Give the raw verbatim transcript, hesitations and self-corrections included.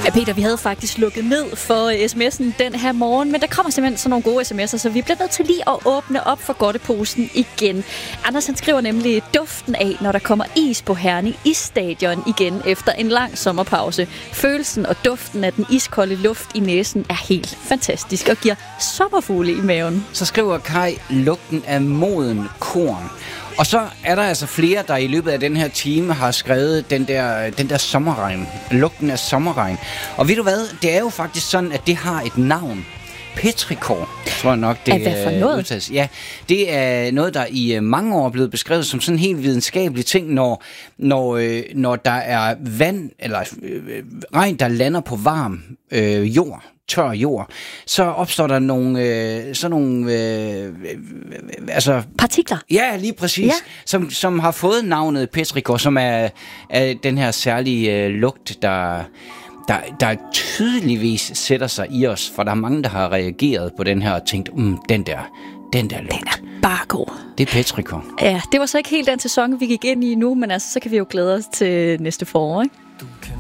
Ja, Peter, vi havde faktisk lukket ned for sms'en den her morgen, men der kommer simpelthen sådan nogle gode sms'er, så vi bliver nødt til lige at åbne op for godteposen igen. Anders, han skriver nemlig duften af, når der kommer is på Herning Isstadion igen efter en lang sommerpause. Følelsen og duften af den iskolde luft i næsen er helt fantastisk og giver sommerfugle i maven. Så skriver Kai lugten af moden korn. Og så er der altså flere, der i løbet af den her time har skrevet den der, den der sommerregn. Lugten af sommerregn. Og ved du hvad? Det er jo faktisk sådan, at det har et navn. Petrichor, tror jeg nok, det er. Hvad for noget? Udtales. Ja, det er noget, der i mange år er blevet beskrevet som sådan en helt videnskabelig ting, når, når, når der er vand, eller øh, regn, der lander på varm øh, jord. tør jord, så opstår der nogle øh, sådan nogle øh, altså partikler. Ja, lige præcis, ja. Som som har fået navnet petrichor, som er, er den her særlige øh, lugt, der der der tydeligvis sætter sig i os, for der er mange, der har reageret på den her og tænkt, mm, den der den der lugt. Den er bare god. Det er petrichor. Ja, det var så ikke helt den sæson, vi gik ind i nu, men altså så kan vi jo glæde os til næste forår, ikke? Du kan